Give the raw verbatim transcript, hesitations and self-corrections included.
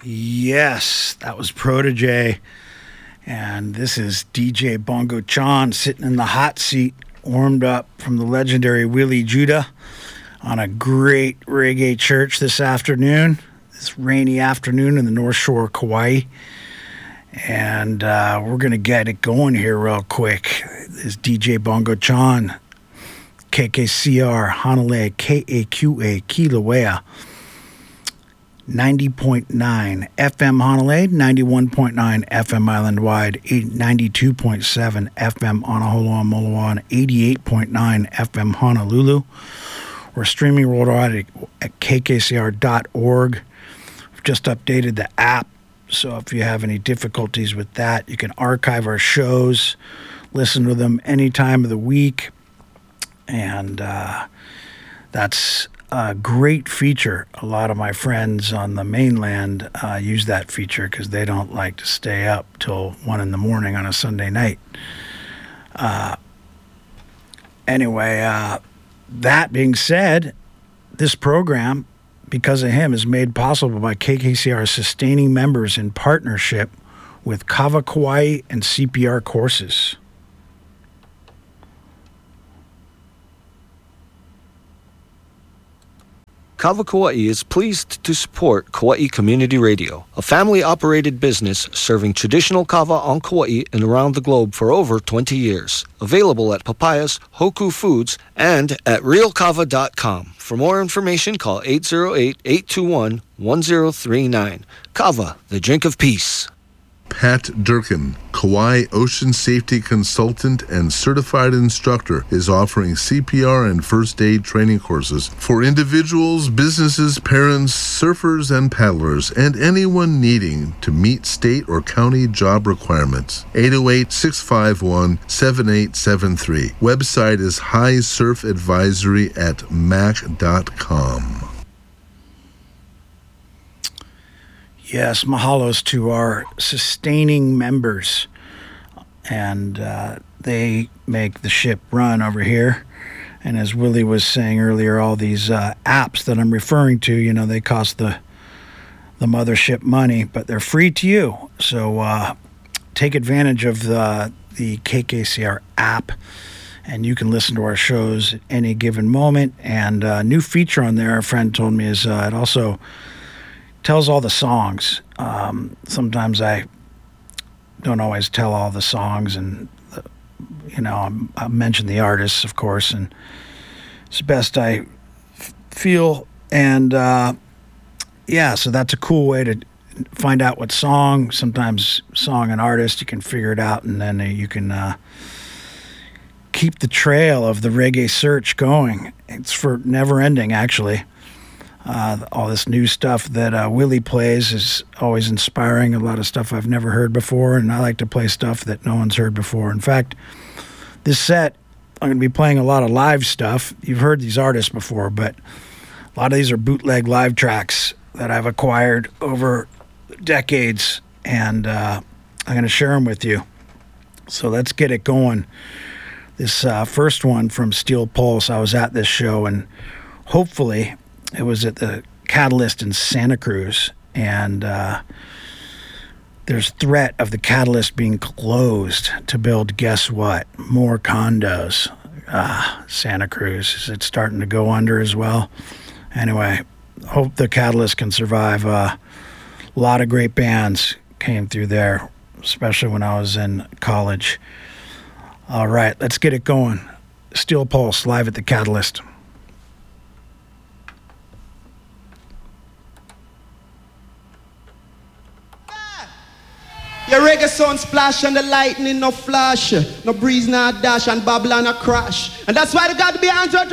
Yes, that was Protege. And this is D J Bongo Chan sitting in the hot seat, warmed up from the legendary Willie Judah on a great reggae church this afternoon, this rainy afternoon in the North Shore of Kauai. And uh, we're going to get it going here real quick. This is D J Bongo Chan, K K C R, Hanalei, K A Q A, Kilauea. ninety point nine F M Hanalei, ninety-one point nine F M Island-wide, ninety-two point seven F M Anahola Moloa, and eighty-eight point nine F M Honolulu. We're streaming worldwide at K K C R dot org. We've just updated the app, so if you have any difficulties with that, you can archive our shows, listen to them any time of the week, and uh, that's a great feature. A lot of my friends on the mainland uh, use that feature because they don't like to stay up till one in the morning on a Sunday night. Uh, anyway, uh, that being said, this program, because of him, is made possible by K K C R sustaining members in partnership with Kava Kauai and C P R courses. Kava Kauai is pleased to support Kauai Community Radio, a family-operated business serving traditional kava on Kauai and around the globe for over twenty years. Available at Papayas, Hoku Foods, and at real kava dot com. For more information, call eight zero eight, eight two one, one zero three nine. Kava, the drink of peace. Pat Durkin, Kauai Ocean Safety Consultant and Certified Instructor, is offering C P R and first aid training courses for individuals, businesses, parents, surfers, and paddlers, and anyone needing to meet state or county job requirements. eight oh eight, six five one, seven eight seven three. Website is high surf advisory at mac dot com. Yes, mahalos to our sustaining members. And uh, they make the ship run over here. And as Willie was saying earlier, all these uh, apps that I'm referring to, you know, they cost the the mothership money, but they're free to you. So uh, take advantage of the, the K K C R app, and you can listen to our shows at any given moment. And a new feature on there, a friend told me, is uh, it also tells all the songs. Um, sometimes I don't always tell all the songs, and the, you know, I'm, I mention the artists, of course, and it's best I f- feel. And uh, yeah, so that's a cool way to find out what song. Sometimes song and artist, you can figure it out, and then you can uh, keep the trail of the reggae search going. It's for never ending, actually. Uh, all this new stuff that uh, Willie plays is always inspiring. A lot of stuff I've never heard before, and I like to play stuff that no one's heard before. In fact, this set, I'm going to be playing a lot of live stuff. You've heard these artists before, but a lot of these are bootleg live tracks that I've acquired over decades, and uh, I'm going to share them with you. So let's get it going. This uh, first one from Steel Pulse, I was at this show, and hopefully it was at the Catalyst in Santa Cruz, and uh, there's threat of the Catalyst being closed to build, guess what, more condos. Ah, Santa Cruz, is it starting to go under as well? Anyway, hope the Catalyst can survive. Uh, a lot of great bands came through there, especially when I was in college. All right, let's get it going. Steel Pulse, live at the Catalyst. Your reggae sound splash and the lightning no flash, no breeze no dash and Babylon a crash. And that's why they got to be Android